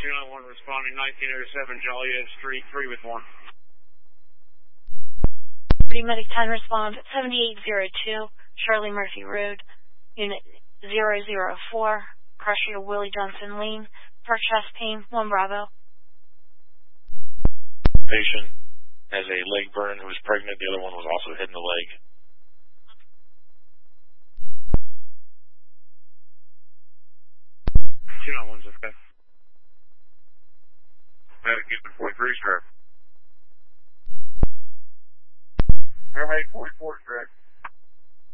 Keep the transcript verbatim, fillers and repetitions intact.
two nine one responding nineteen oh seven Joliet Street, three with one. Medic ten respond seventy-eight oh two Shirley Murphy Road, Unit zero zero four, Crusher Willie Johnson Lane, for chest pain, one Bravo. Patient has a leg burn who was pregnant. The other one was also hit in the leg. two nine one's okay. Medic unit forty-three, sir. Paramedic forty-four, correct.